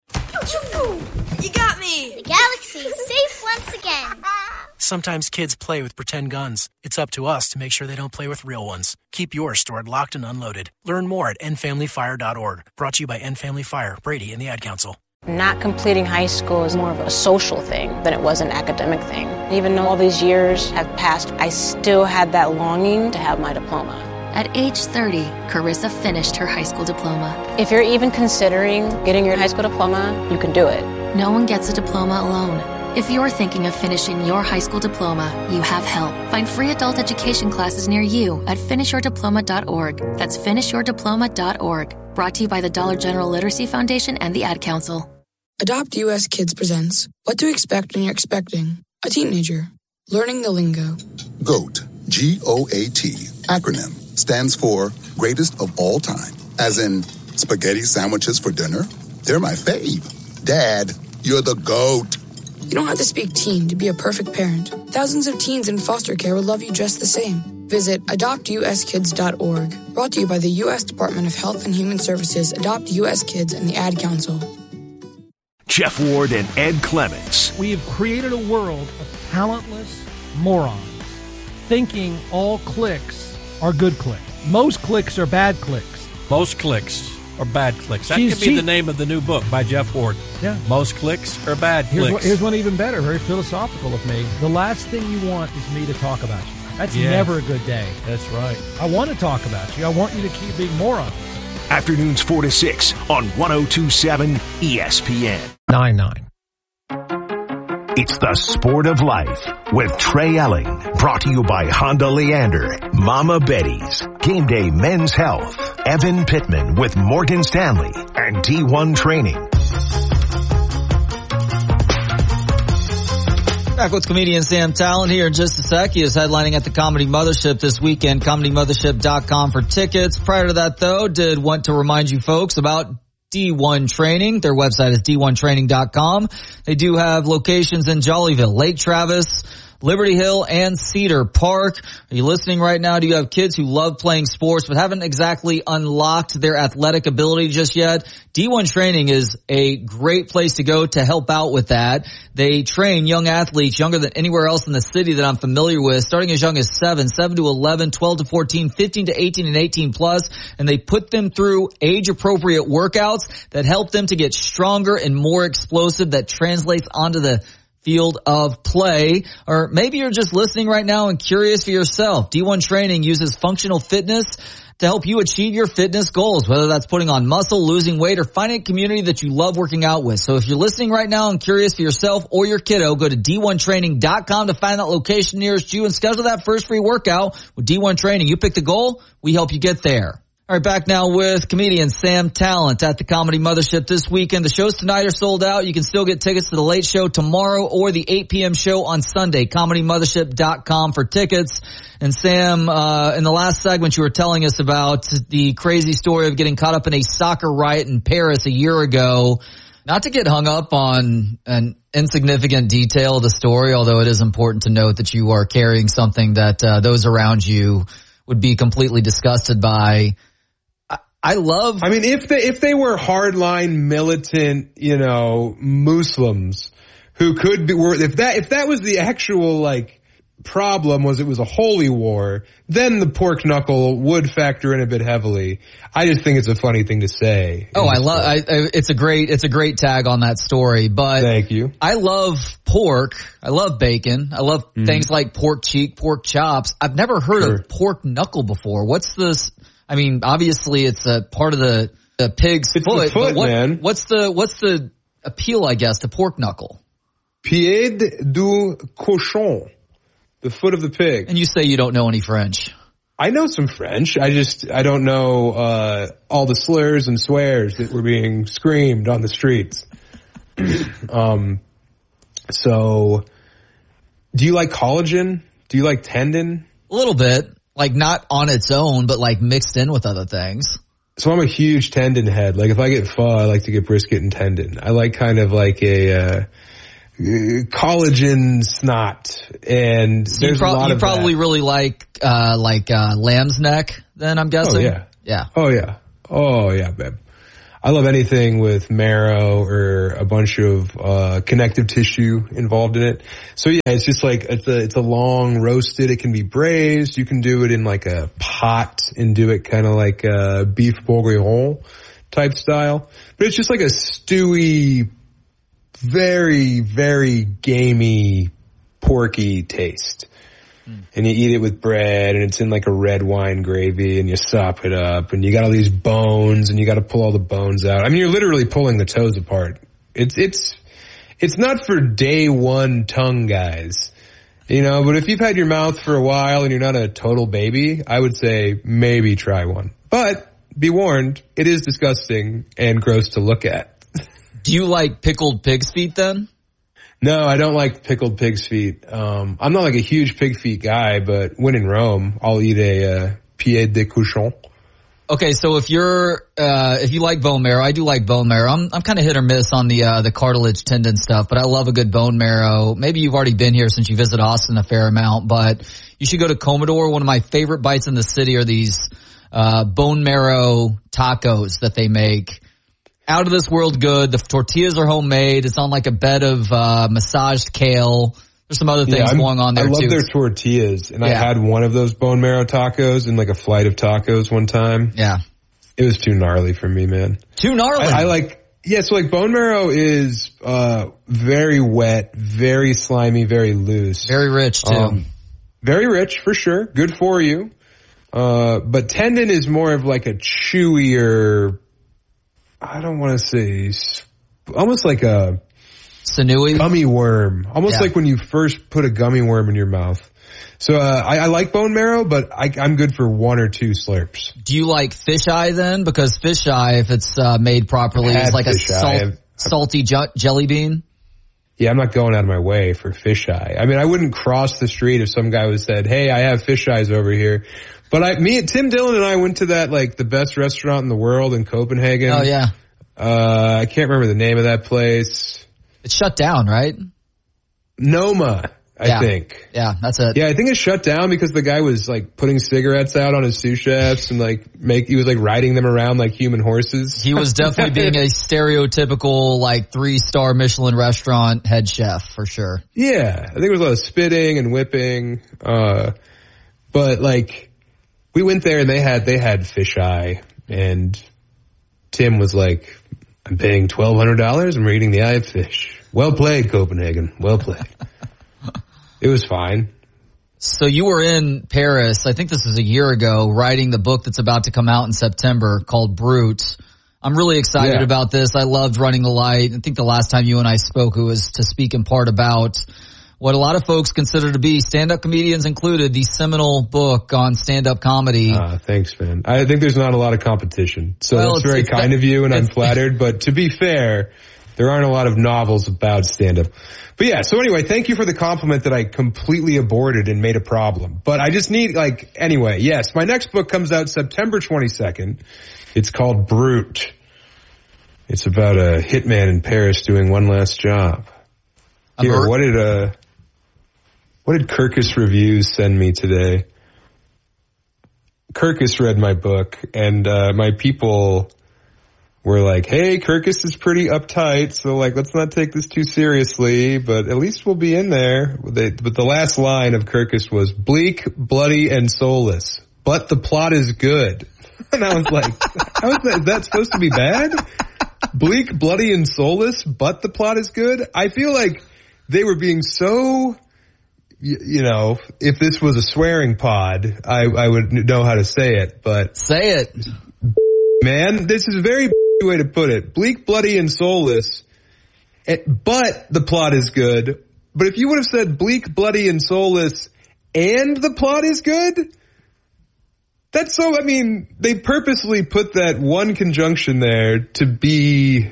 You got me! The galaxy is safe once again. Sometimes kids play with pretend guns. It's up to us to make sure they don't play with real ones. Keep yours stored locked and unloaded. Learn more at endfamilyfire.org. Brought to you by End Family Fire, Brady, and the Ad Council. Not completing high school is more of a social thing than it was an academic thing. Even though all these years have passed, I still had that longing to have my diploma. At age 30, Carissa finished her high school diploma. If you're even considering getting your high school diploma, you can do it. No one gets a diploma alone. If you're thinking of finishing your high school diploma, you have help. Find free adult education classes near you at finishyourdiploma.org. That's finishyourdiploma.org. Brought to you by the Dollar General Literacy Foundation and the Ad Council. Adopt US Kids presents What to Expect When You're Expecting a Teenager. Learning the lingo. GOAT, G-O-A-T, acronym, stands for Greatest of All Time. As in, spaghetti sandwiches for dinner? They're my fave. Dad, you're the GOAT. You don't have to speak teen to be a perfect parent. Thousands of teens in foster care will love you just the same. Visit adoptuskids.org. Brought to you by the U.S. Department of Health and Human Services, Adopt U.S. Kids, and the Ad Council. Jeff Ward and Ed Clements. We have created a world of talentless morons, thinking all clicks are good clicks. Most clicks are bad clicks. Most clicks are bad clicks. That could be the name of the new book by Jeff Ward. Yeah. Most clicks are bad clicks. Here's one even better, very philosophical of me. The last thing you want is me to talk about you. That's never a good day. That's right. I want to talk about you. I want you to keep being morons. Afternoons 4 to 6 on 102.7 ESPN. 9-9. It's the Sport of Life with Trey Elling. Brought to you by Honda Leander, Mama Betty's, Game Day Men's Health, Evan Pittman with Morgan Stanley, and D1 Training. Back with comedian Sam Talent here in just a sec. He is headlining at the Comedy Mothership this weekend, ComedyMothership.com for tickets. Prior to that, though, did want to remind you folks about D1 Training. Their website is d1training.com. They do have locations in Jollyville, Lake Travis, Liberty Hill, and Cedar Park. Are you listening right now? Do you have kids who love playing sports but haven't exactly unlocked their athletic ability just yet? D1 Training is a great place to go to help out with that. They train young athletes younger than anywhere else in the city that I'm familiar with, starting as young as 7 to 11, 12 to 14, 15 to 18, and 18 plus. And they put them through age-appropriate workouts that help them to get stronger and more explosive, that translates onto the field of play. Or maybe you're just listening right now and curious for yourself. D1 Training uses functional fitness to help you achieve your fitness goals, whether that's putting on muscle, losing weight, or finding a community that you love working out with. So if you're listening right now and curious for yourself or your kiddo, go to d1training.com to find that location nearest you and schedule that first free workout with D1 Training. You pick the goal, we help you get there. All right, back now with comedian Sam Talent at the Comedy Mothership this weekend. The shows tonight are sold out. You can still get tickets to the late show tomorrow or the 8 p.m. show on Sunday. ComedyMothership.com for tickets. And Sam, in the last segment, you were telling us about the crazy story of getting caught up in a soccer riot in Paris a year ago. Not to get hung up on an insignificant detail of the story, although it is important to note that you are carrying something that those around you would be completely disgusted by. I mean, if they were hardline militant, Muslims who could be, if that was the actual, problem was it was a holy war, then the pork knuckle would factor in a bit heavily. I just think it's a funny thing to say. Oh, it's a great tag on that story, but thank you. I love pork. I love bacon. I love things like pork cheek, pork chops. I've never heard of pork knuckle before. What's this? I mean, obviously it's a part of the pig's foot, but man. What's the appeal, I guess, to pork knuckle? Pied du cochon. The foot of the pig. And you say you don't know any French. I know some French. I don't know all the slurs and swears that were being screamed on the streets. So, do you like collagen? Do you like tendon? A little bit. Not on its own, but mixed in with other things. So I'm a huge tendon head. If I get pho, I like to get brisket and tendon. I like kind of collagen snot, and So there's a lot you of probably that. really like lamb's neck, then, I'm guessing? Oh, yeah. Yeah. Oh, yeah, babe. I love anything with marrow or a bunch of connective tissue involved in it. So yeah, it's just like it's a long roasted. It can be braised. You can do it in like a pot and do it kind of like a beef bourguignon type style. But it's just like a stewy, very, very gamey, porky taste. And you eat it with bread, and it's in like a red wine gravy, and you sop it up, and you got all these bones, and you got to pull all the bones out. I mean, you're literally pulling the toes apart. It's not for day one tongue guys, but if you've had your mouth for a while and you're not a total baby, I would say maybe try one. But be warned, it is disgusting and gross to look at. Do you like pickled pig's feet then? No, I don't like pickled pig's feet. I'm not like a huge pig feet guy, but when in Rome, I'll eat a pied de cochon. Okay, so if you like bone marrow, I do like bone marrow. I'm kind of hit or miss on the cartilage tendon stuff, but I love a good bone marrow. Maybe you've already been here since you visit Austin a fair amount, but you should go to Commodore. One of my favorite bites in the city are these bone marrow tacos that they make. Out of this world good. The tortillas are homemade. It's on like a bed of massaged kale. There's some other things going on there too. I love their tortillas, and I had one of those bone marrow tacos in like a flight of tacos one time. Yeah. It was too gnarly for me, man. Too gnarly? So like bone marrow is very wet, very slimy, very loose. Very rich too. Very rich for sure. Good for you. But tendon is more of like a chewier, I don't want to say, almost like a sinewy gummy worm. Almost like when you first put a gummy worm in your mouth. So I like bone marrow, but I'm good for one or two slurps. Do you like fisheye then? Because fisheye, if it's made properly, is like a salty jelly bean. Yeah, I'm not going out of my way for fisheye. I mean, I wouldn't cross the street if some guy was said, "Hey, I have fisheyes over here." But Tim Dillon and I went to that, like, the best restaurant in the world in Copenhagen. Oh, yeah. I can't remember the name of that place. It's shut down, right? Noma, I think. Yeah, that's it. Yeah, I think it's shut down because the guy was, like, putting cigarettes out on his sous chefs and, like, he was, like, riding them around like human horses. He was definitely being a stereotypical, like, 3-star Michelin restaurant head chef, for sure. Yeah, I think there was a lot of spitting and whipping. But, like, we went there and they had fisheye, and Tim was like, "I'm paying $1,200 and we're eating the eye of fish." Well played, Copenhagen. Well played. It was fine. So you were in Paris, I think this was a year ago, writing the book that's about to come out in September called Brute. I'm really excited about this. I loved Running the Light. I think the last time you and I spoke, it was to speak in part about what a lot of folks consider to be, stand-up comedians included, the seminal book on stand-up comedy. Thanks, man. I think there's not a lot of competition. So that's very kind of you, and I'm flattered. But to be fair, there aren't a lot of novels about stand-up. But yeah, so anyway, thank you for the compliment that I completely aborted and made a problem. But I just need, anyway, yes, my next book comes out September 22nd. It's called Brute. It's about a hitman in Paris doing one last job. Here, what did Kirkus Reviews send me today? Kirkus read my book, and my people were like, "Hey, Kirkus is pretty uptight, so let's not take this too seriously, but at least we'll be in there." But the last line of Kirkus was, "Bleak, bloody, and soulless, but the plot is good." And I was like, is that supposed to be bad? Bleak, bloody, and soulless, but the plot is good? I feel like they were being so... if this was a swearing pod, I would know how to say it, but... Say it. Man, this is a very way to put it. Bleak, bloody, and soulless, but the plot is good. But if you would have said bleak, bloody, and soulless, and the plot is good, that's so, they purposely put that one conjunction there to be,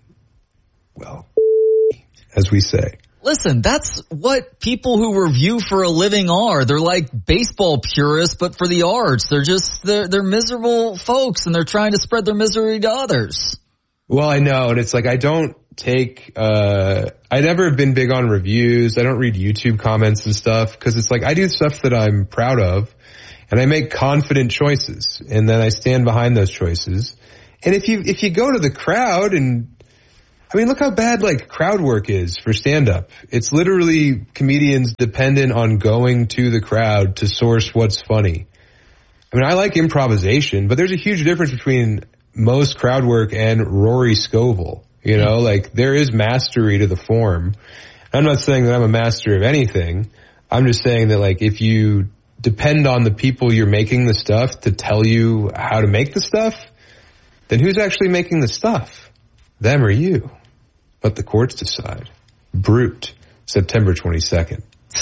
as we say. Listen, that's what people who review for a living are. They're like baseball purists, but for the arts. They're miserable folks, and they're trying to spread their misery to others. Well, I know, and it's like, I don't I never have been big on reviews. I don't read YouTube comments and stuff because it's like I do stuff that I'm proud of and I make confident choices and then I stand behind those choices. And if you go to the crowd and I mean, look how bad like crowd work is for stand up. It's literally comedians dependent on going to the crowd to source what's funny. I mean, I like improvisation, but there's a huge difference between most crowd work and Rory Scovel. You know, like there is mastery to the form. I'm not saying that I'm a master of anything. I'm just saying that like if you depend on the people you're making the stuff to tell you how to make the stuff, then who's actually making the stuff? Them or you? Let the courts decide. Brute, September 22nd.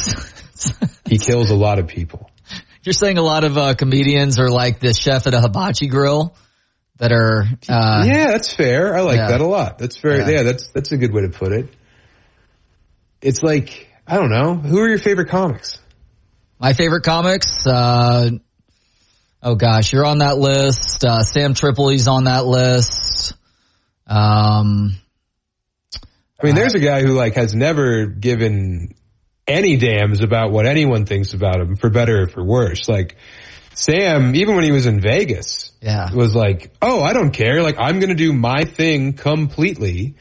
He kills a lot of people. You're saying a lot of comedians are like the chef at a hibachi grill? That are, yeah, that's fair. I like that a lot. That's very, that's a good way to put it. It's like, I don't know. Who are your favorite comics? My favorite comics? Oh gosh, you're on that list. Sam Tripoli's on that list. I mean, there's a guy who like has never given any damns about what anyone thinks about him, for better or for worse. Like, Sam, even when he was in Vegas, was like, oh, I don't care. Like, I'm going to do my thing completely.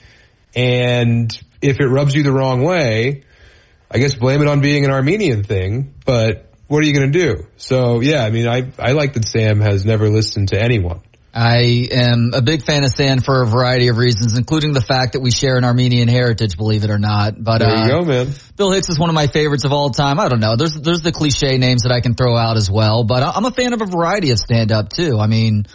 And if it rubs you the wrong way, I guess blame it on being an Armenian thing. But what are you going to do? So, yeah, I mean, I like that Sam has never listened to anyone. I am a big fan of Sam for a variety of reasons, including the fact that we share an Armenian heritage, believe it or not. But there you go, man. Bill Hicks is one of my favorites of all time. I don't know. There's the cliche names that I can throw out as well, but I'm a fan of a variety of stand-up too. I mean,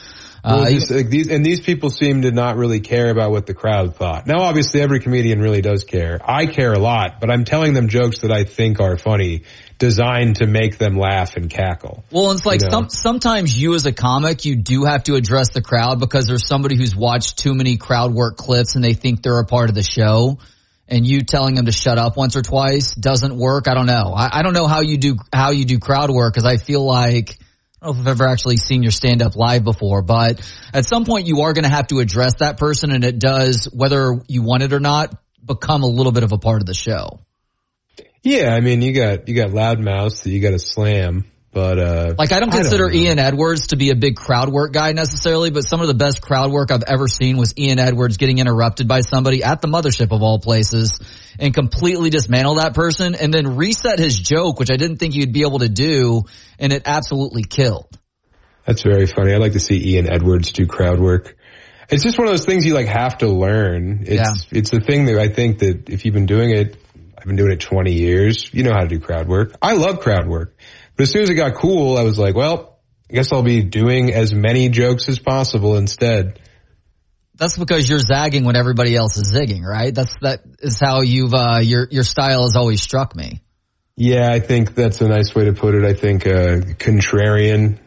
these people seem to not really care about what the crowd thought. Now, obviously, every comedian really does care. I care a lot, but I'm telling them jokes that I think are funny, designed to make them laugh and cackle. Well, it's like sometimes you as a comic, you do have to address the crowd because there's somebody who's watched too many crowd work clips and they think they're a part of the show. And you telling them to shut up once or twice doesn't work. I don't know. I don't know how you do crowd work because I feel like, I don't know if I've ever actually seen your stand up live before, but at some point you are going to have to address that person, and it does, whether you want it or not, become a little bit of a part of the show. Yeah, I mean, you got loudmouths that you got to slam, but like I don't consider Ian Edwards to be a big crowd work guy necessarily, but some of the best crowd work I've ever seen was Ian Edwards getting interrupted by somebody at the mothership of all places and completely dismantle that person and then reset his joke, which I didn't think you'd be able to do, and it absolutely killed. That's very funny. I'd like to see Ian Edwards do crowd work. It's just one of those things you like have to learn. It's a thing that I think that if you've been doing it, I've been doing it 20 years, you know how to do crowd work. I love crowd work. But as soon as it got cool, I was like, well, I guess I'll be doing as many jokes as possible instead. That's because you're zagging when everybody else is zigging, right? That is how you've, your style has always struck me. Yeah, I think that's a nice way to put it. I think, contrarian,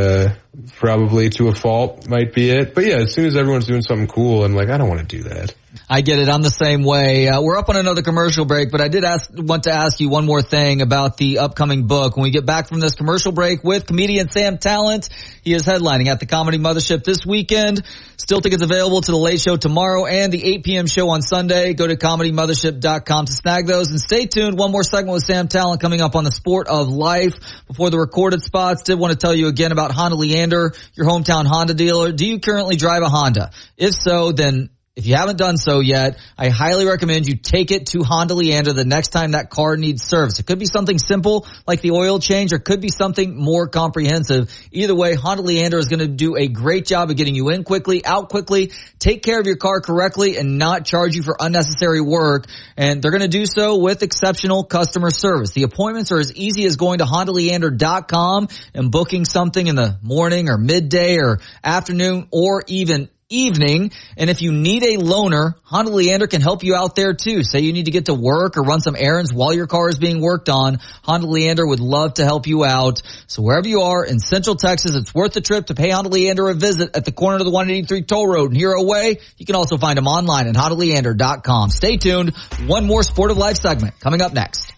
probably to a fault might be it. But yeah, as soon as everyone's doing something cool, I'm like, I don't want to do that. I get it. I'm the same way. We're up on another commercial break, but I did want to ask you one more thing about the upcoming book. When we get back from this commercial break with comedian Sam Tallent, he is headlining at the Comedy Mothership this weekend. Still tickets available to the Late Show tomorrow and the 8 p.m. show on Sunday. Go to ComedyMothership.com to snag those. And stay tuned. One more segment with Sam Tallent coming up on the Sport of Life. Before the recorded spots, did want to tell you again about Honda Leander, your hometown Honda dealer. Do you currently drive a Honda? If so, then if you haven't done so yet, I highly recommend you take it to Honda Leander the next time that car needs service. It could be something simple like the oil change, or it could be something more comprehensive. Either way, Honda Leander is going to do a great job of getting you in quickly, out quickly, take care of your car correctly, and not charge you for unnecessary work. And they're going to do so with exceptional customer service. The appointments are as easy as going to HondaLeander.com and booking something in the morning or midday or afternoon or even evening. And if you need a loaner, Honda Leander can help you out there too. Say you need to get to work or run some errands while your car is being worked on, Honda Leander would love to help you out. So wherever you are in Central Texas, it's worth the trip to pay Honda Leander a visit at the corner of the 183 toll road in Hero Way. You can also find them online at HondaLeander.com. Stay tuned. One more Sport of Life segment coming up next.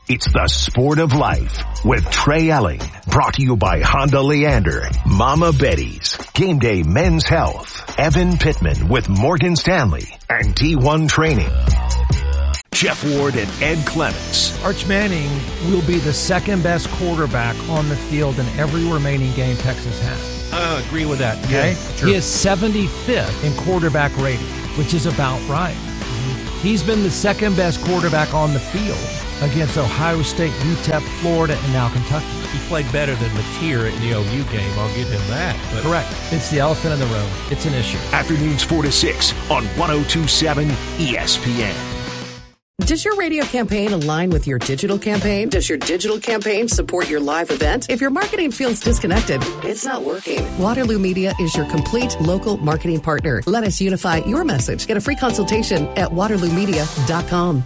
It's the Sport of Life with Trey Elling. Brought to you by Honda Leander, Mama Betty's, Game Day Men's Health, Evan Pittman with Morgan Stanley, and D1 Training. Jeff Ward and Ed Clements. Arch Manning will be the second best quarterback on the field in every remaining game Texas has. I agree with that. Okay? Yeah, sure. He is 75th in quarterback rating, which is about right. He's been the second best quarterback on the field against Ohio State, UTEP, Florida, and now Kentucky. He played better than Mateer in the OU game. I'll give him that. But correct. It's the elephant in the room. It's an issue. Afternoons 4 to 6 on 102.7 ESPN. Does your radio campaign align with your digital campaign? Does your digital campaign support your live event? If your marketing feels disconnected, it's not working. Waterloo Media is your complete local marketing partner. Let us unify your message. Get a free consultation at waterloomedia.com.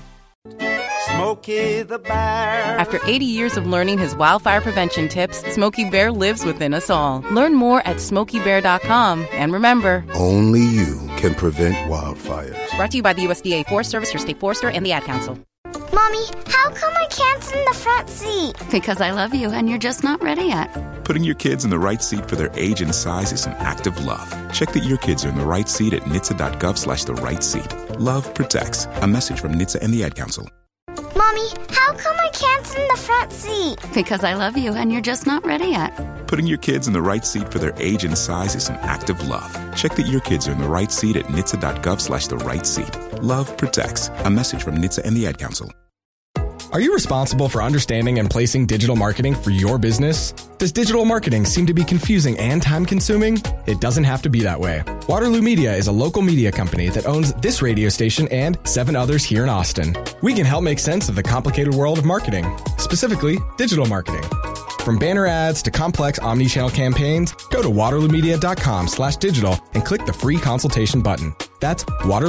Smokey the Bear. After 80 years of learning his wildfire prevention tips, Smokey Bear lives within us all. Learn more at smokeybear.com. And remember, only you can prevent wildfires. Brought to you by the USDA Forest Service, your state forester, and the Ad Council. Mommy, how come I can't sit in the front seat? Because I love you and you're just not ready yet. Putting your kids in the right seat for their age and size is an act of love. Check that your kids are in the right seat at nhtsa.gov/the right seat. Love protects. A message from NHTSA and the Ad Council. Mommy, how come I can't sit in the front seat? Because I love you and you're just not ready yet. Putting your kids in the right seat for their age and size is an act of love. Check that your kids are in the right seat at nhtsa.gov/the right seat. Love protects. A message from NHTSA and the Ad Council. Are you responsible for understanding and placing digital marketing for your business? Does digital marketing seem to be confusing and time-consuming? It doesn't have to be that way. Waterloo Media is a local media company that owns this radio station and 7 others here in Austin. We can help make sense of the complicated world of marketing, specifically digital marketing. From banner ads to complex omni-channel campaigns, go to waterloomedia.com/digital and click the free consultation button. That's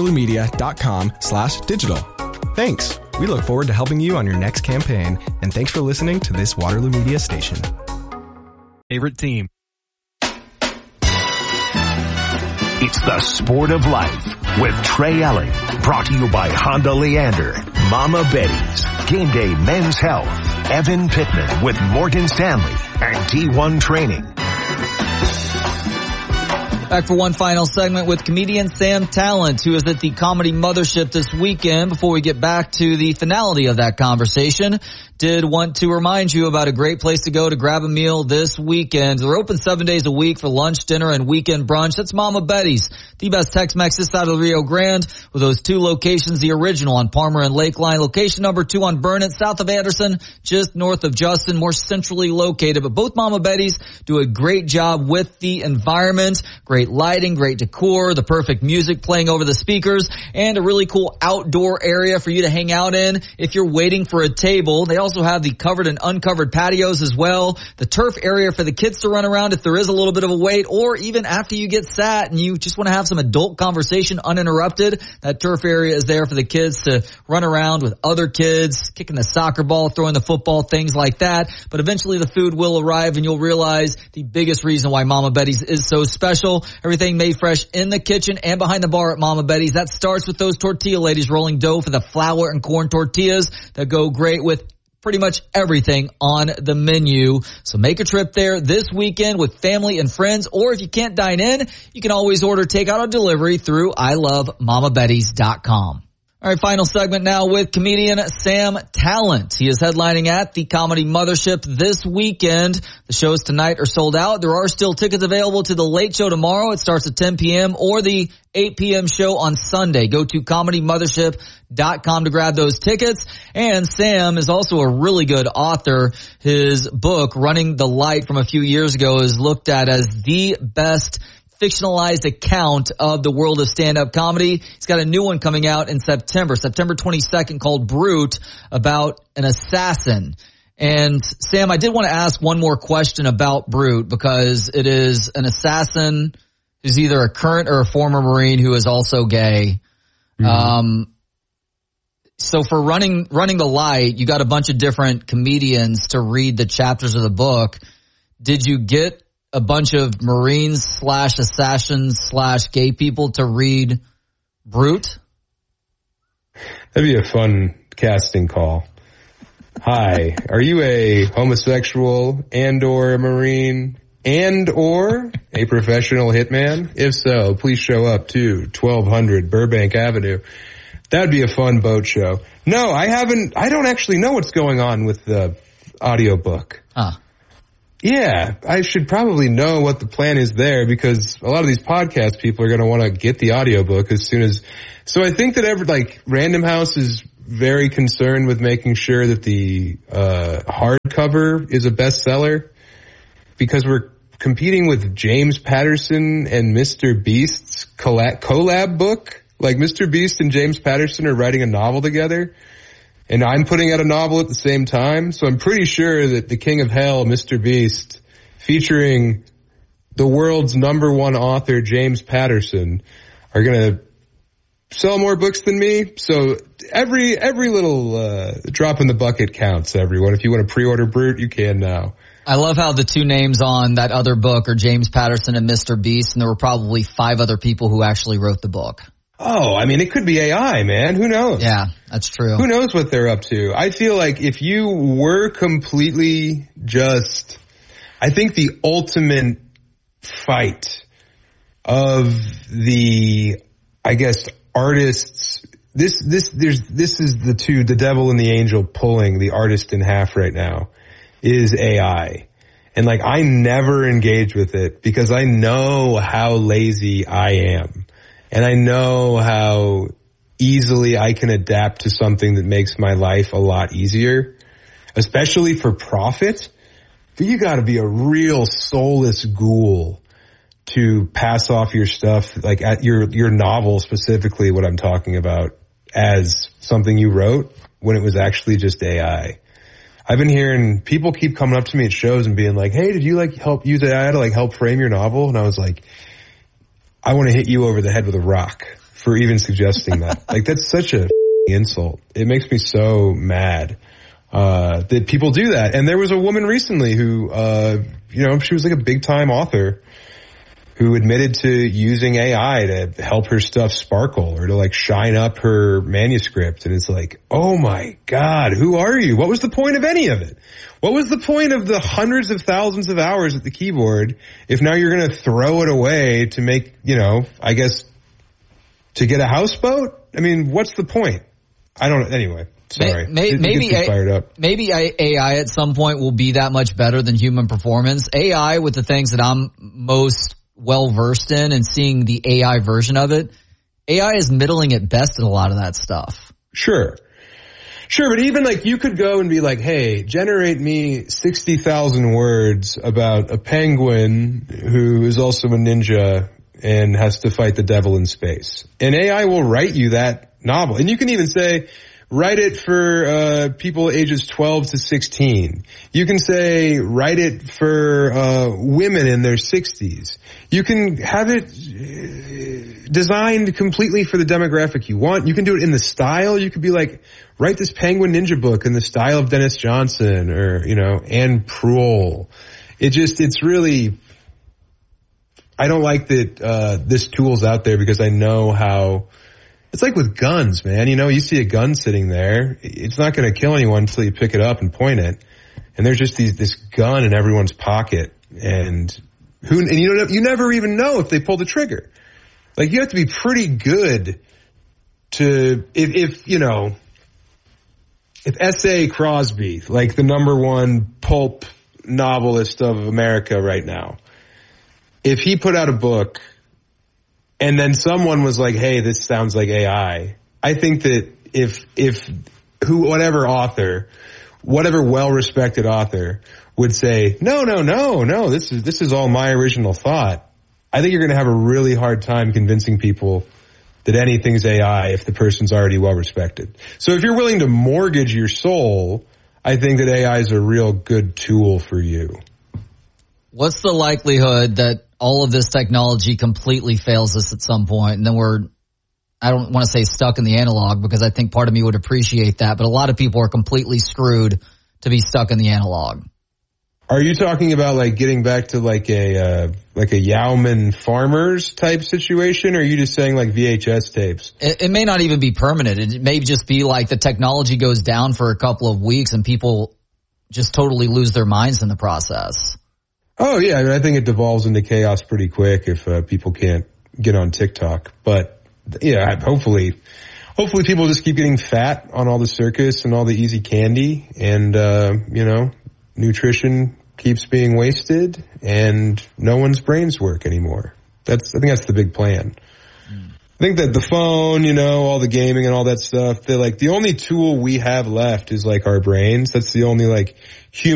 waterloomedia.com/digital. Thanks. We look forward to helping you on your next campaign, and thanks for listening to this Waterloo Media station. Favorite team. It's the Sport of Life with Trey Elling. Brought to you by Honda Leander, Mama Betty's, Game Day Men's Health, Evan Pittman with Morgan Stanley, and D1 Training. Back for one final segment with comedian Sam Tallent, who is at the Comedy Mothership this weekend. Before we get back to the finality of that conversation, did want to remind you about a great place to go to grab a meal this weekend. They're open 7 days a week for lunch, dinner, and weekend brunch. That's Mama Betty's, the best Tex-Mex this side of the Rio Grande, with those 2 locations, the original on Palmer and Lakeline, location number 2 on Burnett, south of Anderson, just north of Justin, more centrally located. But both Mama Betty's do a great job with the environment, great lighting, great decor, the perfect music playing over the speakers, and a really cool outdoor area for you to hang out in if you're waiting for a table. They also have the covered and uncovered patios as well, the turf area for the kids to run around if there is a little bit of a wait, or even after you get sat and you just want to have some adult conversation uninterrupted. That turf area is there for the kids to run around with other kids, kicking the soccer ball, throwing the football, things like that. But eventually the food will arrive and you'll realize the biggest reason why Mama Betty's is so special. Everything made fresh in the kitchen and behind the bar at Mama Betty's. That starts with those tortilla ladies rolling dough for the flour and corn tortillas that go great with pretty much everything on the menu. So make a trip there this weekend with family and friends, or if you can't dine in, you can always order takeout or delivery through ilovemamabetties.com. All right, final segment now with comedian Sam Tallent. He is headlining at the Comedy Mothership this weekend. The shows tonight are sold out. There are still tickets available to the late show tomorrow. It starts at 10 p.m. or the 8 p.m. show on Sunday. Go to comedymothership.com to grab those tickets. And Sam is also a really good author. His book, Running the Light, from a few years ago, is looked at as the best fictionalized account of the world of stand-up comedy. He's got a new one coming out in September 22nd, called Brute, about an assassin. And Sam, I did want to ask one more question about Brute, because it is an assassin who's either a current or a former Marine who is also gay. Mm-hmm. So for running the Light, you got a bunch of different comedians to read the chapters of the book. Did you get a bunch of Marines / assassins / gay people to read Brute? That'd be a fun casting call. Hi, are you a homosexual and or a Marine and or a professional hitman? If so, please show up to 1200 Burbank Avenue. That'd be a fun boat show. No, I don't actually know what's going on with the audiobook. Yeah, I should probably know what the plan is there because a lot of these podcast people are going to want to get the audiobook as soon as. So I think that Random House is very concerned with making sure that the hardcover is a bestseller because we're competing with James Patterson and Mr. Beast's collab book. Like Mr. Beast and James Patterson are writing a novel together. And I'm putting out a novel at the same time, so I'm pretty sure that the King of Hell, Mr. Beast, featuring the world's #1 author, James Patterson, are gonna sell more books than me. So every little drop in the bucket counts, everyone. If you want to pre-order Brute, you can now. I love how the two names on that other book are James Patterson and Mr. Beast, and there were probably 5 other people who actually wrote the book. Oh, I mean, it could be AI, man. Who knows? Yeah, that's true. Who knows what they're up to? I feel like if you were completely I think the ultimate fight of the, I guess, artists, this is the devil and the angel pulling the artist in half right now is AI. And I never engage with it because I know how lazy I am. And I know how easily I can adapt to something that makes my life a lot easier, especially for profit. But you gotta be a real soulless ghoul to pass off your stuff, at your novel specifically, what I'm talking about, as something you wrote when it was actually just AI. I've been hearing people keep coming up to me at shows and being like, hey, did you help use AI to help frame your novel? And I was like, I want to hit you over the head with a rock for even suggesting that. That's such a insult. It makes me so mad that people do that. And there was a woman recently who, she was a big time author who admitted to using AI to help her stuff sparkle or to shine up her manuscript. And it's oh my God, who are you? What was the point of any of it? What was the point of the hundreds of thousands of hours at the keyboard if now you're going to throw it away to make, I guess, to get a houseboat? I mean, what's the point? Anyway, sorry. Maybe AI at some point will be that much better than human performance. AI, with the things that I'm most well versed in and seeing the AI version of it, AI is middling at best at a lot of that stuff. Sure, but even you could go and be hey, generate me 60,000 words about a penguin who is also a ninja and has to fight the devil in space. And AI will write you that novel. And you can even say, write it for people ages 12 to 16. You can say, write it for women in their 60s. You can have it designed completely for the demographic you want. You can do it in the style. You could be write this Penguin Ninja book in the style of Dennis Johnson or, Anne Proulx. It's really, I don't like that this tool's out there because I know how, it's like with guns, man. You see a gun sitting there. It's not going to kill anyone until you pick it up and point it. And there's just this gun in everyone's pocket. And you never even know if they pull the trigger. You have to be pretty good to, if S.A. Crosby, the #1 pulp novelist of America right now, if he put out a book and then someone was hey, this sounds like AI, I think that whatever well-respected author would say, no, this is all my original thought, I think you're going to have a really hard time convincing people that anything's AI if the person's already well-respected. So if you're willing to mortgage your soul, I think that AI is a real good tool for you. What's the likelihood that all of this technology completely fails us at some point and then I don't want to say stuck in the analog because I think part of me would appreciate that, but a lot of people are completely screwed to be stuck in the analog. Are you talking about like getting back to like a Yauman Farmers type situation, or are you just saying like VHS tapes? It may not even be permanent. It may just be like the technology goes down for a couple of weeks and people just totally lose their minds in the process. Oh yeah, I mean, I think it devolves into chaos pretty quick if people can't get on TikTok. But yeah, hopefully people just keep getting fat on all the circus and all the easy candy, and nutrition keeps being wasted and no one's brains work anymore. I think that's the big plan. I think that the phone, all the gaming and all that stuff, they're like the only tool we have left is like our brains. That's the only like human